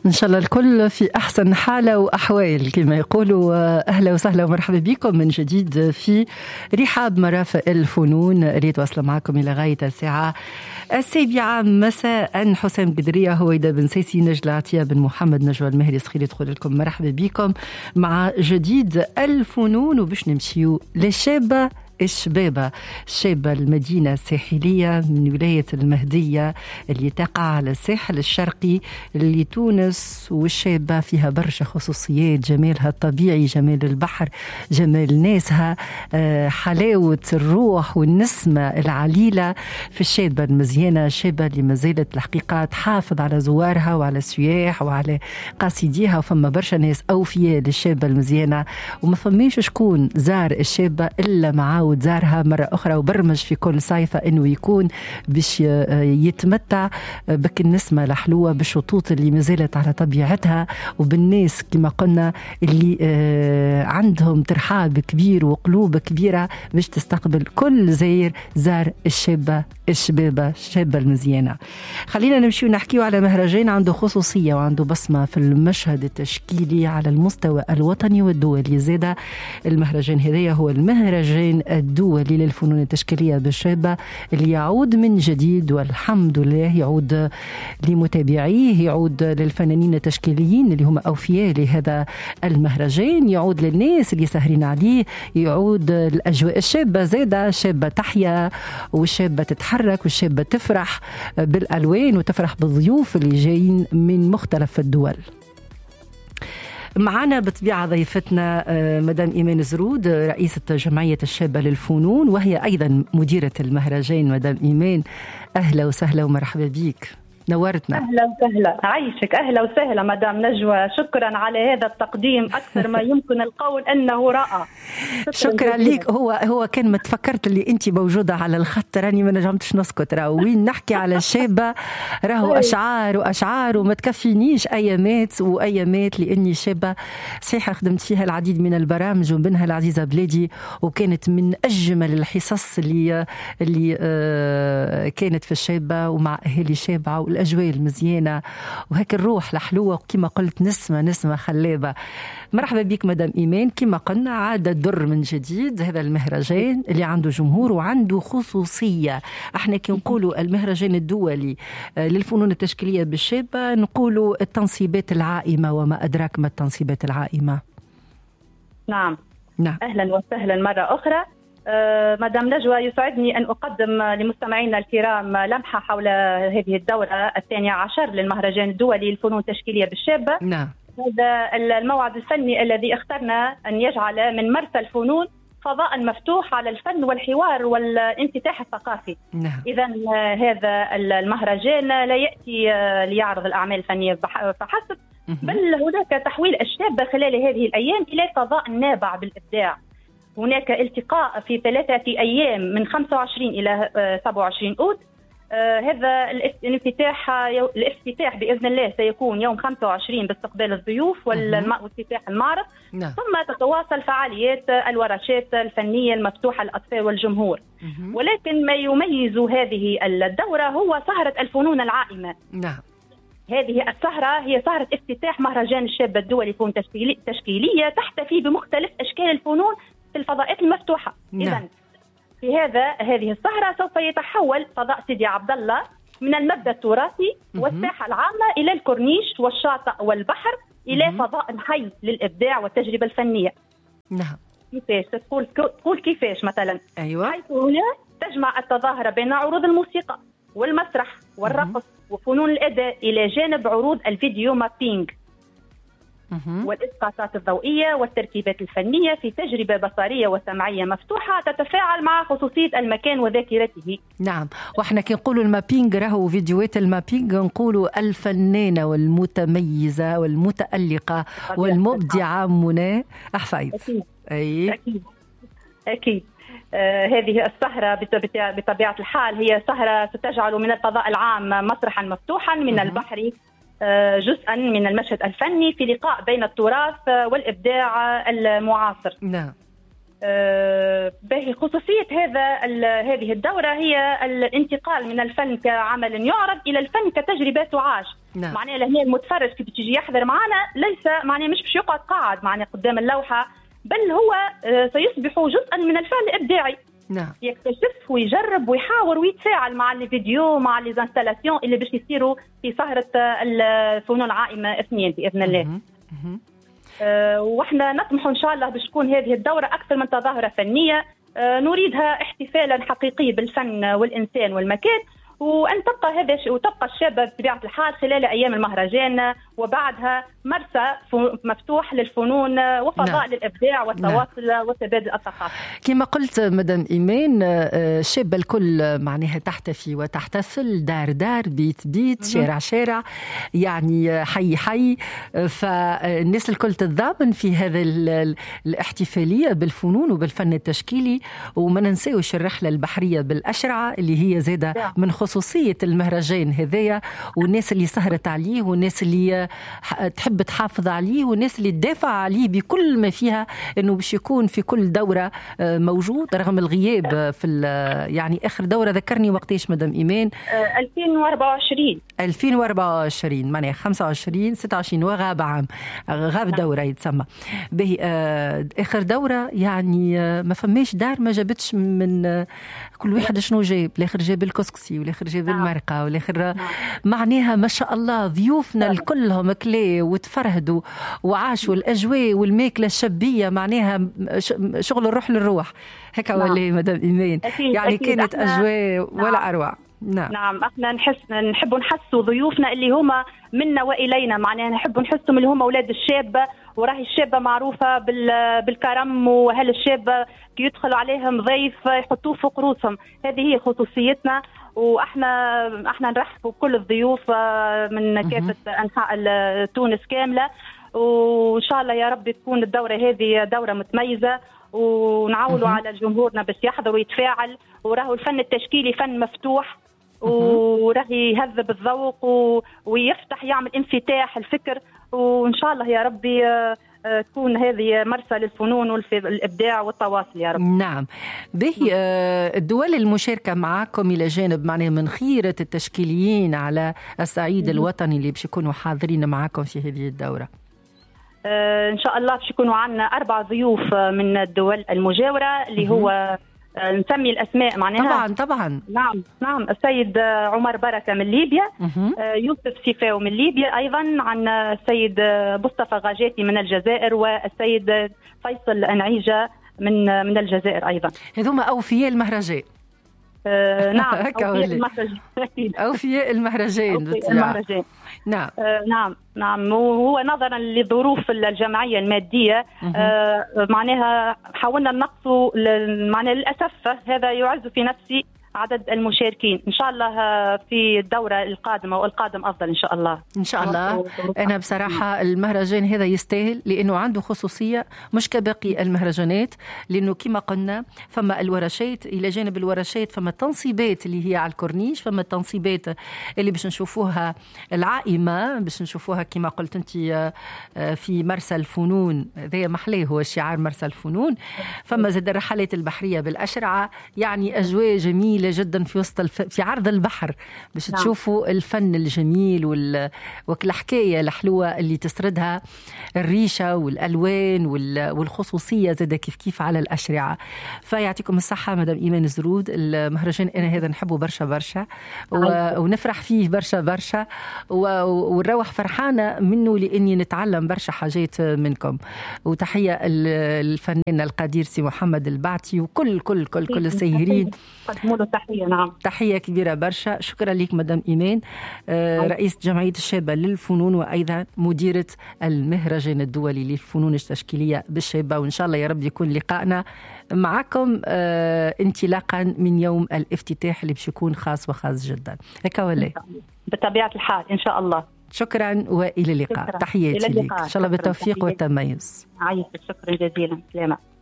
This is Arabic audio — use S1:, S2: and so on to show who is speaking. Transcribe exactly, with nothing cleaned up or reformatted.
S1: إن شاء الله الكل في أحسن حالة وأحوال كما يقولوا. أهلا وسهلا ومرحبا بكم من جديد في رحاب مرافق الفنون اللي يتواصل معكم إلى غاية الساعة السابعة مساء. حسام قدرية، هويدا بن سيسي، نجلة عطية بن محمد، نجوى المهري صخير، يدخل لكم مرحبا بكم مع جديد الفنون. وباش نمشيو للشابة الشبابة، شابة المدينة الساحلية من ولاية المهدية اللي تقع على الساحل الشرقي لتونس، والشابة فيها برشا خصوصيات، جمالها الطبيعي، جمال البحر، جمال ناسها، حلاوة الروح والنسمة العليلة في الشابة المزيانة، الشابة اللي ما زالت الحقيقة تحافظ على زوارها وعلى السياح وعلى قاصديها، وفما برشا ناس أوفياء للشابة المزيانة، وما فماش شكون زار الشابة إلا معاه وتزارها مرة أخرى، وبرمج في كل صيفة إنه يكون باش يتمتع بك النسمة الحلوة، بالشطوط اللي مازالت على طبيعتها، وبالناس كما قلنا اللي عندهم ترحاب كبير وقلوب كبيرة باش تستقبل كل زائر زار الشابة الشبابة الشابة المزيانة. خلينا نمشي ونحكي على مهرجان عنده خصوصية وعنده بصمة في المشهد التشكيلي على المستوى الوطني والدولي. زادة المهرجان هذا هو المهرجان الدولي للفنون التشكيلية بالشابة اللي يعود من جديد، والحمد لله يعود لمتابعيه، يعود للفنانين التشكيليين اللي هم أوفياء لهذا المهرجان، يعود للناس اللي سهرين عليه، يعود الأجواء الشابة. زادة الشابة تحيا والشابة تتحرك والشابة تفرح بالألوان وتفرح بالضيوف اللي جايين من مختلف الدول. معنا بطبيعة ضيفتنا مدام إيمان زرود، رئيسة جمعية الشابة للفنون، وهي أيضا مديرة المهرجان. مدام إيمان أهلا وسهلا ومرحبا بيك، نورتنا.
S2: أهلا وسهلا، عايشك. أهلا وسهلا مدام نجوى، شكرا على هذا التقديم، أكثر ما يمكن القول أنه رائع.
S1: شكرا, شكرا ليك. هو هو كان ما تفكرت اللي أنت موجودة على الخط، راني ما نجمتش نسكت، راهو وين نحكي على الشابة راهو أشعار وأشعار وما تكفينيش أيامات وأيامات، لأني شابة صحيحة خدمت فيها العديد من البرامج ومنها العزيزة بلادي، وكانت من أجمل الحصص اللي اللي آه كانت في الشابة ومع أهالي شابة، الأجواء المزيانة وهيك الروح الحلوة، وكما قلت نسمة نسمة خلابة. مرحبا بك مدام إيمان. كما قلنا عاد در من جديد هذا المهرجان اللي عنده جمهور وعنده خصوصية. احنا كي نقولوا المهرجان الدولي للفنون التشكيلية بالشابة نقولوا التنصيبات العائمة، وما أدراك ما التنصيبات العائمة.
S2: نعم
S1: نعم،
S2: أهلا وسهلا مرة أخرى. أه مدام نجوى، يسعدني أن أقدم لمستمعينا الكرام لمحة حول هذه الدورة الثانية عشر للمهرجان الدولي للفنون التشكيلية بالشابة.
S1: نعم.
S2: هذا الموعد الفني الذي اخترنا أن يجعل من مرسى الفنون فضاء مفتوح على الفن والحوار والانفتاح الثقافي.
S1: نعم.
S2: إذا هذا المهرجان لا يأتي ليعرض الأعمال الفنية فحسب، بل هناك تحويل الشابة خلال هذه الأيام إلى فضاء نابع بالإبداع. هناك التقاء في ثلاثة أيام من خمسة وعشرين إلى سبعة وعشرين أوت. آه هذا الافتتاح الافتتاح بإذن الله سيكون يوم خمسة وعشرين باستقبال الضيوف وافتتاح المعرض.
S1: نعم.
S2: ثم تتواصل فعاليات الورشات الفنية المفتوحة للأطفال والجمهور. مه. ولكن ما يميز هذه الدورة هو سهرة الفنون العائمة.
S1: نعم.
S2: هذه السهرة هي سهرة افتتاح مهرجان الشابة الدولي للفنون التشكيلية، تحتفي بمختلف أشكال الفنون في الفضاءات المفتوحة.
S1: نعم.
S2: إذن في هذا هذه السهرة سوف يتحول فضاء سيدي عبد الله من المبنى التراثي والساحة العامة إلى الكورنيش والشاطئ والبحر إلى
S1: مه.
S2: فضاء حي للإبداع والتجربة الفنية.
S1: نعم.
S2: كيفاش تقول تقول كيفاش مثلا؟
S1: أيوة.
S2: حيث هنا تجمع التظاهرة بين عروض الموسيقى والمسرح والرقص مه. وفنون الأداء إلى جانب عروض الفيديو مابينج والإسقاطات الضوئية والتركيبات الفنية في تجربة بصرية وسمعية مفتوحة تتفاعل مع خصوصية المكان وذاكرته.
S1: نعم. وإحنا كي نقولوا المابينج راهو فيديوهات المابينج نقولوا الفنانة والمتميزة والمتألقة والمبدعة منى أحفايد.
S2: أكيد.
S1: أي.
S2: أكيد أكيد. آه هذه السهرة بطبيعة الحال هي سهرة ستجعل من الفضاء العام مسرحا مفتوحا من م- البحر جزءا من المشهد الفني في لقاء بين التراث والإبداع المعاصر.
S1: نعم.
S2: باهي خصوصية هذا هذه الدورة هي الانتقال من الفن كعمل يعرض إلى الفن كتجربة تعاش. نعم. معناها هي المتفرج كي بتجي يحضر معنا ليس معناها مش باش يقعد قاعد معناها قدام اللوحة، بل هو سيصبح جزءا من الفعل الإبداعي. نعم. يكتشف ويجرب ويحاور ويتفاعل مع الفيديو مع الانستالاسيون اللي باش يصيروا في سهرة الفنون العائمة اثنين بإذن الله. م- أه واحنا نطمح ان شاء الله باش تكون هذه الدوره اكثر من تظاهره فنيه، أه نريدها احتفالا حقيقي بالفن والانسان والمكان، وان تبقى هذا وتبقى الشابه بطبيعه الحال خلال ايام المهرجان وبعدها مرسى مفتوح للفنون وفضاء نعم. للابداع والتواصل نعم. والتبادل الثقافي.
S1: كما قلت مدام ايمان، الشابه الكل معناها تحتفي وتحتفل، دار دار، بيت بيت، شارع شارع، يعني حي حي، فالناس الكل تتضامن في هذا الاحتفاليه بالفنون وبالفن التشكيلي. وما ننساوش الرحله البحريه بالاشرعه اللي هي زاده نعم. من خصوصيه المهرجان هذايا، والناس اللي سهرت عليه والناس اللي تحب تحافظ عليه والناس اللي تدافع عليه بكل ما فيها انه باش يكون في كل دوره موجود رغم الغياب. في يعني اخر دوره ذكرني وقتاش مدام ايمان؟
S2: ألفين وأربعة وعشرين
S1: ألفين وأربعة وعشرين معناها خمسة وعشرين ستة وعشرين وغاب عام، غاب دوره يتسمى به. اخر دوره يعني ما فماش دار ما جابتش من كل واحد شنو جاب، الاخر جاب الكسكسي والاخر جاب المرقه والاخر معناها ما شاء الله ضيوفنا الكلهم كلي وتفرهدوا وعاشوا الاجواء والماكله الشبيه، معناها شغل الروح للروح هكا ولا مدام ايمان؟ يعني أكيد كانت اجواء ولا اروع. نعم
S2: نعم احنا نحس نحب نحسوا ضيوفنا اللي هما منا والينا، معناها نحب نحسهم اللي هما اولاد الشابه، وراهي الشابه معروفه بالكرم، وهل الشابه كي يدخلوا عليهم ضيف يحطوه فوق رؤوسهم، هذه هي خصوصيتنا. واحنا احنا نرحبوا بكل الضيوف من كافه انحاء تونس كامله، وان شاء الله يا رب تكون الدوره هذه دوره متميزه، ونعولوا على جمهورنا باش يحضر ويتفاعل. وراهو الفن التشكيلي فن مفتوح وراه يهذب الذوق ويفتح يعمل انفتاح الفكر، وان شاء الله يا ربي تكون هذه مرسى للفنون والابداع والتواصل يا رب.
S1: نعم. به الدول المشاركه معكم الى جانب معناه من خيره التشكيليين على الصعيد الوطني اللي باش يكونوا حاضرين معكم في هذه الدوره؟
S2: آه ان شاء الله باش يكونوا عندنا اربع ضيوف من الدول المجاوره اللي هو نسمي الأسماء معناها.
S1: طبعا طبعا.
S2: نعم نعم السيد عمر بركة من ليبيا، يوسف سيفاو من ليبيا، أيضا عندنا السيد مصطفى غاجاتي من الجزائر، والسيد فيصل أنعيجة من من الجزائر أيضا.
S1: هذوما أوفياء المهرجان.
S2: آه نعم أوفياء المهرجان.
S1: أوفياء المهرجان.
S2: أوفياء المهرجان.
S1: نعم
S2: آه نعم نعم وهو نظرا لظروف الجمعيه الماديه آه معناها حاولنا ننقصوا معناها للاسف هذا يعز في نفسي عدد المشاركين. ان شاء الله في الدوره القادمه والقادم افضل ان شاء الله.
S1: ان شاء الله. انا بصراحه المهرجان هذا يستاهل لانه عنده خصوصيه مش كباقي المهرجانات، لانه كما قلنا فما الورشات، الى جانب الورشات فما التنصيبات اللي هي على الكورنيش، فما التنصيبات اللي باش نشوفوها العائمه، باش نشوفوها كما قلت انت في مرسى الفنون، هذا محلاه هو شعار مرسى الفنون. فما زاد الرحلات البحريه بالاشرعه، يعني اجواء جميله جدا في وسط الف... في عرض البحر باش نعم. تشوفوا الفن الجميل وال... والحكايه الحلوه اللي تسردها الريشه والالوان وال... والخصوصيه زاد كيف كيف على الاشرعه. فيعطيكم الصحه مدام ايمان الزرود. المهرجان انا هذا نحبه برشا برشا و... ونفرح فيه برشا برشا و... ونروح فرحانه منه لاني نتعلم برشا حاجات منكم. وتحيه الفنان القدير سي محمد البعتي وكل كل كل كل السيهرين.
S2: قدموا له تحيه. نعم
S1: تحيه كبيره برشا. شكرا لك مدام ايمان، رئيس جمعيه الشابه للفنون وايضا مديره المهرجان الدولي للفنون التشكيليه بالشابه. وان شاء الله يا رب يكون لقائنا معكم انطلاقا من يوم الافتتاح اللي باش يكون خاص وخاص جدا. هكا ولا
S2: بطبيعه الحال ان شاء الله.
S1: شكرا والى اللقاء. تحياتي لك ان شاء الله بالتوفيق والتميز.
S2: عايشك. شكرا جزيلا. سلامه.